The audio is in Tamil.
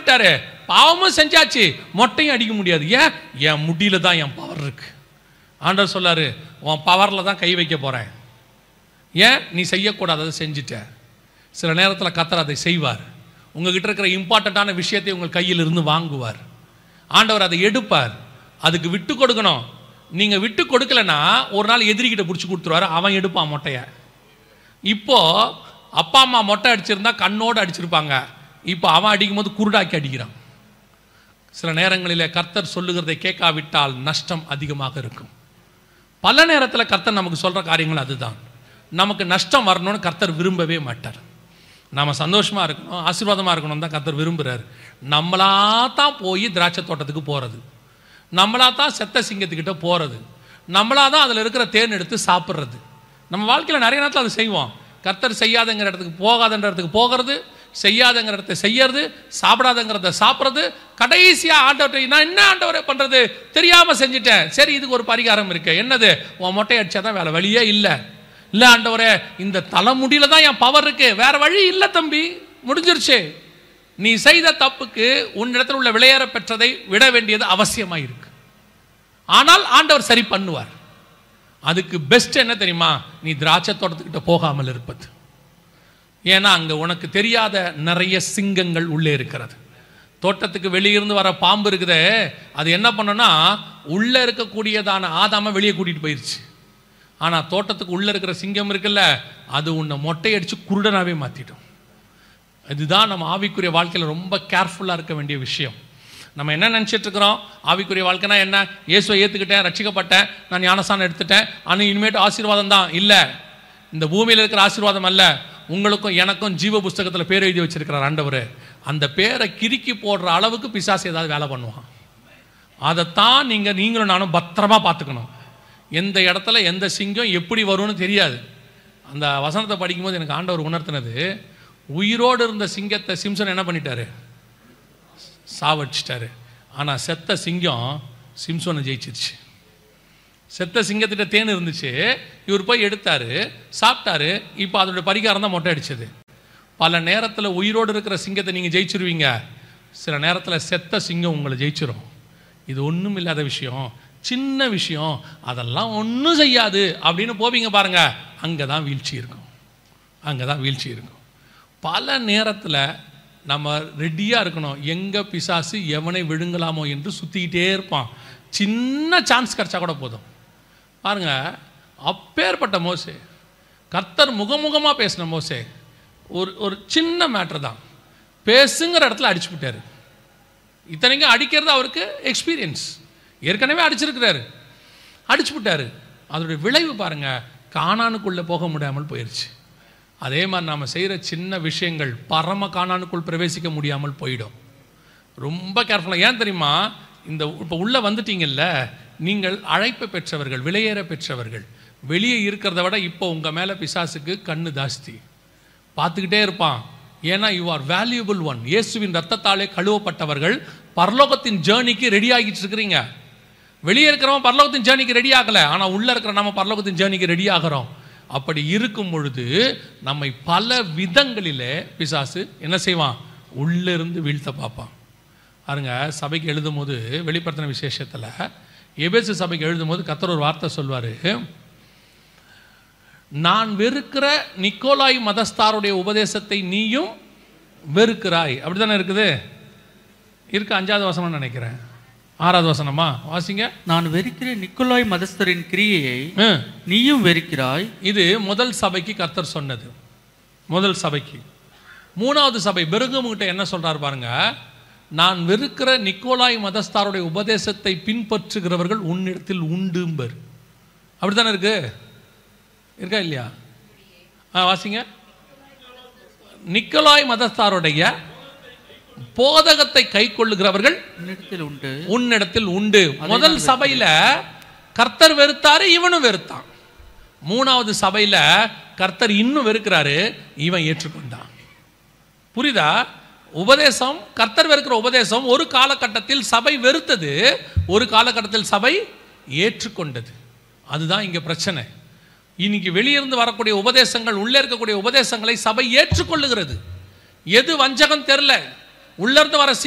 பண்ணிட்டாரு, பாவமும் செஞ்சாச்சு, மொட்டையும் அடிக்க முடியாது. ஏன்? என் முடியில தான் என் பவர் இருக்கு. ஆண்டவர் சொல்லாரு, உன் பவரில் தான் கை வைக்க போகிறேன். ஏன்? நீ செய்யக்கூடாது, அதை செஞ்சுட்ட. சில நேரத்தில் கர்த்தர் அதை செய்வார். உங்ககிட்ட இருக்கிற இம்பார்ட்டண்ட்டான விஷயத்தை உங்கள் கையில் இருந்து வாங்குவார். ஆண்டவர் அதை எடுப்பார். அதுக்கு விட்டு கொடுக்கணும். நீங்கள் விட்டு கொடுக்கலன்னா ஒரு நாள் எதிரிக்கிட்ட பிடிச்சி கொடுத்துருவார், அவன் எடுப்பான் மொட்டையை. இப்போ அப்பா அம்மா மொட்டை அடிச்சிருந்தா கண்ணோடு அடிச்சிருப்பாங்க, இப்போ அவன் அடிக்கும் போது குருடாக்கி அடிக்கிறான். சில நேரங்களில் கர்த்தர் சொல்லுகிறதை கேட்காவிட்டால் நஷ்டம் அதிகமாக இருக்கும். பல நேரத்தில் கர்த்தர் நமக்கு சொல்கிற காரியங்கள் அதுதான். நமக்கு நஷ்டம் வரணும்னு கர்த்தர் விரும்பவே மாட்டார். நம்ம சந்தோஷமாக இருக்கணும், ஆசீர்வாதமாக இருக்கணும் தான் கர்த்தர் விரும்புகிறார். நம்மளா தான் போய் திராட்சை தோட்டத்துக்கு போகிறது, நம்மளா தான் செத்த சிங்கத்துக்கிட்ட போகிறது, நம்மளா தான் அதில் இருக்கிற தேன் எடுத்து சாப்பிட்றது. நம்ம வாழ்க்கையில் நிறைய நேரத்தில் அதை செய்வோம். கர்த்தர் செய்யாதங்கிற இடத்துக்கு போகாதன்ற இடத்துக்கு போகிறது, செய்யாதங்கிற இடத்த செய்யறது, சாப்பிடாதங்கிறத சாப்பிட்றது. கடைசியாக ஆண்டவர்கிட்ட நான் என்ன ஆண்டவரை பண்ணுறது, தெரியாமல் செஞ்சுட்டேன், சரி இதுக்கு ஒரு பரிகாரம் இருக்கு. என்னது? உன் மொட்டை அடிச்சா தான் வேலை, வழியே இல்லை. இல்லை ஆண்டவரே, இந்த தலைமுடியில தான் என் பவர் இருக்கு, வேற வழி இல்லை தம்பி, முடிஞ்சிருச்சு. நீ செய்த தப்புக்கு உன்னிடத்தில் உள்ள விளையாட பெற்றதை விட வேண்டியது அவசியமாக இருக்கு. ஆனால் ஆண்டவர் சரி பண்ணுவார். அதுக்கு பெஸ்ட் என்ன தெரியுமா? நீ திராட்சை தோட்டத்துக்கிட்ட போகாமல் இருப்பது. ஏன்னா அங்கே உனக்கு தெரியாத நிறைய சிங்கங்கள் உள்ளே இருக்கிறது. தோட்டத்துக்கு வெளியிருந்து வர பாம்பு இருக்குதே, அது என்ன பண்ணுன்னா உள்ளே இருக்கக்கூடியதான ஆதாம வெளியே கூட்டிகிட்டு போயிடுச்சு. ஆனால் தோட்டத்துக்கு உள்ளே இருக்கிற சிங்கம் இருக்குல்ல, அது உன்னை மொட்டையடிச்சு குருடனாகவே மாற்றிடும். இதுதான் நம்ம ஆவிக்குரிய வாழ்க்கையில் ரொம்ப கேர்ஃபுல்லாக இருக்க வேண்டிய விஷயம். நம்ம என்ன நினச்சிட்டு இருக்கிறோம்? ஆவிக்குரிய வாழ்க்கைனா என்ன? இயேசுவை ஏற்றுக்கிட்டேன், ரட்சிக்கப்பட்டேன், நான் ஞானஸ்நானம் எடுத்துட்டேன், ஆனால் இனிமேட்டு ஆசீர்வாதம் தான். இல்லை, இந்த பூமியில் இருக்கிற ஆசீர்வாதம் அல்ல. உங்களுக்கும் எனக்கும் ஜீவ புஸ்தகத்தில் பேர் எழுதி வச்சிருக்கிறார் ஆண்டவர். அந்த பேரை கிறுக்கி போடுற அளவுக்கு பிசாசு ஏதாவது வேலை பண்ணுவான். அதைத்தான் நீங்களும் நானும் பத்திரமா பார்த்துக்கணும். எந்த இடத்துல எந்த சிங்கம் எப்படி வரும்னு தெரியாது. அந்த வசனத்தை படிக்கும்போது எனக்கு ஆண்டவர் உணர்த்தினது, உயிரோடு இருந்த சிங்கத்தை சிம்சன் என்ன பண்ணிட்டாரு? சாவடிச்சிட்டாரு. ஆனால் செத்த சிங்கம் சிம்சோனை ஜெயிச்சிருச்சு. செத்த சிங்கத்திட்ட தேன் இருந்துச்சு, இவர் போய் எடுத்தாரு, சாப்பிட்டாரு. இப்போ அதோட பரிகாரம் தான் மொட்டை அடிச்சது. பல நேரத்தில் உயிரோடு இருக்கிற சிங்கத்தை நீங்கள் ஜெயிச்சிருவீங்க, சில நேரத்தில் செத்த சிங்கம் உங்களை ஜெயிச்சிரும். இது ஒன்றும் இல்லாத விஷயம், சின்ன விஷயம், அதெல்லாம் ஒன்றும் செய்யாது அப்படின்னு போவீங்க பாருங்க, அங்கே தான் வீழ்ச்சி இருக்கும். அங்கே தான் வீழ்ச்சி இருக்கும். பல நேரத்தில் நம்ம ரெடியாக இருக்கணும். எங்கே பிசாசு எவனை விழுங்கலாமோ என்று சுற்றிக்கிட்டே இருப்பான். சின்ன சான்ஸ் கிடச்சா கூட போதும். பாருங்க, அப்பேற்பட்ட மோசே, கர்த்தர் முகமுகமாக பேசின மோசே, ஒரு சின்ன மேட்ரு தான், பேசுங்கிற இடத்துல அடிச்சு விட்டாரு. இத்தனைக்கும் அடிக்கிறது அவருக்கு எக்ஸ்பீரியன்ஸ், ஏற்கனவே அடிச்சிருக்கிறாரு, அடிச்சு விட்டாரு. அதோடைய விளைவு பாருங்க, கானானுக்குள்ளே போக முடியாமல் போயிடுச்சு. அதே மாதிரி நாம் செய்கிற சின்ன விஷயங்கள் பரம கானானுக்குள் பிரவேசிக்க முடியாமல் போயிடும். ரொம்ப கேர்ஃபுல்லாக. ஏன் தெரியுமா? இந்த இப்போ உள்ளே வந்துட்டீங்கல்ல, நீங்கள் அழைப்பை பெற்றவர்கள், விலையேற பெற்றவர்கள். வெளியே இருக்கிறத விட இப்போ உங்கள் மேலே பிசாசுக்கு கண்ணு ஜாஸ்தி, பார்த்துக்கிட்டே இருப்பான். ஏன்னா யூ ஆர் வேல்யூபிள் ஒன். இயேசுவின் ரத்தத்தாலே கழுவப்பட்டவர்கள் பரலோகத்தின் ஜேர்னிக்கு ரெடி ஆகிட்டு இருக்கிறீங்க. வெளியே இருக்கிறவன் பரலோகத்தின் ஜேர்னிக்கு ரெடி ஆகலை, ஆனால் உள்ளே இருக்கிற நம்ம பரலோகத்தின் ஜேர்னிக்கு ரெடி ஆகிறோம். அப்படி இருக்கும் பொழுது நம்மை பல விதங்களிலே பிசாசு என்ன செய்வான்? உள்ளிருந்து வீழ்த்த பார்ப்பான். பாருங்க, சபைக்கு எழுதும் போது வெளிப்படுத்தின விசேஷத்தில் எபேசு சபைக்கு எழுதும் போது கர்த்தர் ஒரு வார்த்தை சொல்வார், நான் வெறுக்கிற நிக்கோலாய் மதஸ்தாருடைய உபதேசத்தை நீயும் வெறுக்கிறாய். அப்படி தானே இருக்குது? இருக்கு 5வது வசனம் நினைக்கிறேன், 6வது வசனமா வாசிங்க. நான் வெறுக்கிற நிக்கோலாய் மதஸ்தரின் கிரியையை நீயும் வெறுக்கிறாய். இது முதல் சபைக்கு கர்த்தர் சொன்னது, முதல் சபைக்கு. 3வது சபை பெருகமுகிட்ட என்ன சொல்றாரு பாருங்க, நான் வெறுக்கிற நிக்கோலாய் மதஸ்தாருடைய உபதேசத்தை பின்பற்றுகிறவர்கள் உன்னிடத்தில் உண்டும்பர். அப்படித்தானே இருக்கு? இருக்கா இல்லையா? வாசிங்க. நிக்கோலாய் மதஸ்தாருடைய போதகத்தை கை கொள்ளுகிறவர்கள் உன்னிடத்தில் உண்டு. முதல் சபையில கர்த்தர் வெறுத்தாரு, இவனும் வெறுத்தான். 3வது சபையில கர்த்தர் இன்னும் வெறுக்கிறாரு, இவன் ஏற்றுக்கொண்டான். புரியுதா? உபதேசம், கர்த்தர் வெறுக்கிற உபதேசம் ஒரு காலகட்டத்தில் சபை வெறுத்தது, ஒரு காலகட்டத்தில் சபை ஏற்றுக்கொண்டது. அதுதான் இங்க பிரச்சனை. இன்னைக்கு வெளியிருந்து வரக்கூடிய உபதேசங்கள், உள்ளே இருக்கக்கூடிய உபதேசங்களை சபை ஏற்றுக்கொள்ளுகிறது. எது வஞ்சகம் தெரியல, உள்ள இருந்து வர